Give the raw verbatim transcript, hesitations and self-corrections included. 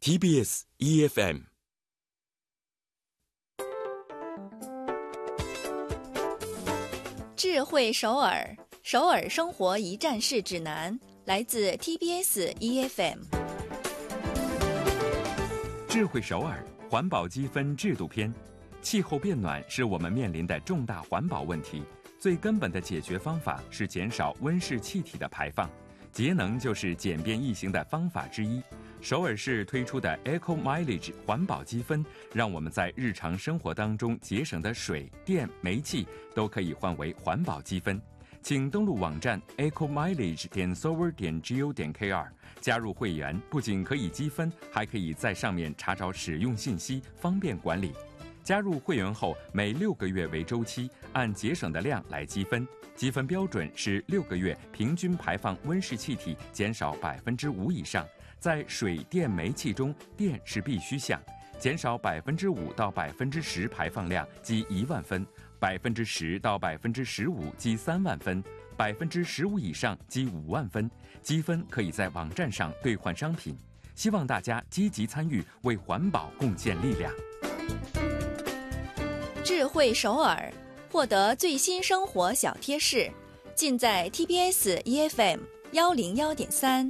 T B S E F M。 智慧首尔，首尔生活一站式指南，来自 T B S E F M。 智慧首尔环保积分制度篇。气候变暖是我们面临的重大环保问题，最根本的解决方法是减少温室气体的排放，节能就是简便易行的方法之一。首尔市推出的 Eco Mileage 环保积分，让我们在日常生活当中节省的水电煤气都可以换为环保积分。请登录网站 eco mileage 点 s o v e r 点 go 点 k r 加入会员，不仅可以积分，还可以在上面查找使用信息，方便管理。加入会员后，每六个月为周期，按节省的量来积分，积分标准是六个月平均排放温室气体减少百分之五以上，在水电煤气中，电是必须项，减少百分之五到百分之十排放量积一万分，百分之十到百分之十五积三万分，百分之十五以上积五万分。积分可以在网站上兑换商品。希望大家积极参与，为环保贡献力量。 智慧首尔，获得最新生活小贴士，尽在 T B S E F M 幺零幺点三。